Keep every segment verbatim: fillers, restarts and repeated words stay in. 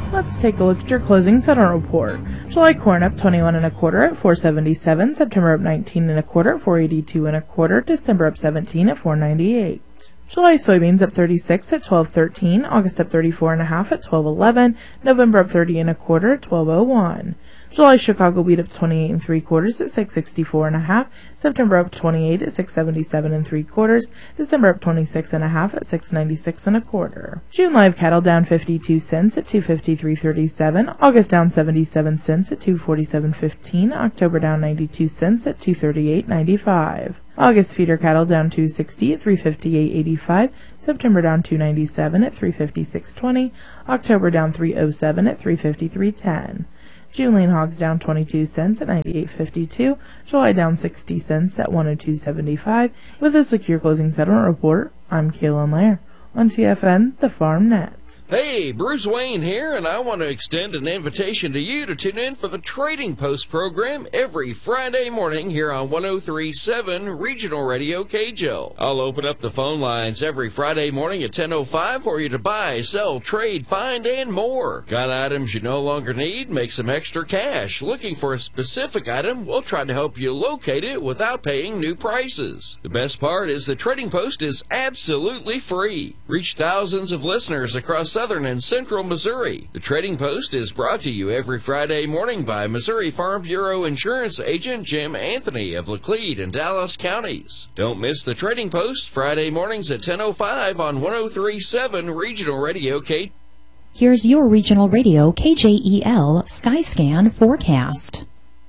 Let's take a look at your closing settlement report. July corn up twenty-one and a quarter at four seventy-seven, September up nineteen and a quarter at four eighty-two and a quarter, December up seventeen at four ninety-eight. July soybeans up thirty-six at twelve thirteen, August up thirty-four and a half at twelve eleven, November up thirty and a quarter at twelve oh one. July Chicago wheat up twenty-eight and three quarters at six sixty-four and a half, September up twenty-eight at six seventy-seven and three quarters, December up twenty-six and a half at six ninety-six and a quarter. June live cattle down fifty-two cents at two fifty-three thirty-seven, August down seventy-seven cents at two forty-seven fifteen, October down ninety-two cents at two thirty-eight ninety-five. August feeder cattle down two sixty at three fifty-eight eighty-five, September down two ninety-seven at three fifty-six twenty, October down three oh seven at three fifty-three ten. June lean hogs down twenty-two cents at ninety-eight fifty-two, July down sixty cents at one oh two seventy-five. With a secure closing settlement report, I'm Kaylin Lair on T F N, the Farm Net. Hey, Bruce Wayne here, and I want to extend an invitation to you to tune in for the Trading Post program every Friday morning here on one oh three point seven Regional Radio K J O. I'll open up the phone lines every Friday morning at ten oh five for you to buy, sell, trade, find, and more. Got items you no longer need? Make some extra cash. Looking for a specific item? We'll try to help you locate it without paying new prices. The best part is the Trading Post is absolutely free. Reach thousands of listeners across southern and central Missouri. The Trading Post is brought to you every Friday morning by Missouri Farm Bureau Insurance Agent Jim Anthony of Laclede and Dallas counties. Don't miss the Trading Post Friday mornings at ten oh five on one oh three point seven Regional Radio K. Here's your Regional Radio K J E L Skyscan forecast.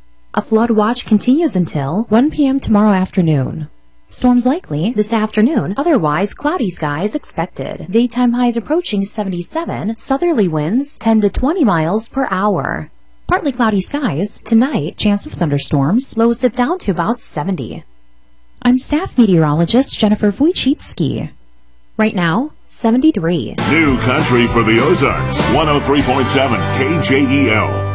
A flood watch continues until one p.m. tomorrow afternoon. Storms likely this afternoon, otherwise cloudy skies expected. Daytime highs approaching seventy-seven, southerly winds ten to twenty miles per hour. Partly cloudy skies, tonight chance of thunderstorms, lows dip down to about seventy. I'm staff meteorologist Jennifer Wojcicki. Right now, seventy-three. New country for the Ozarks, one oh three point seven K J E L.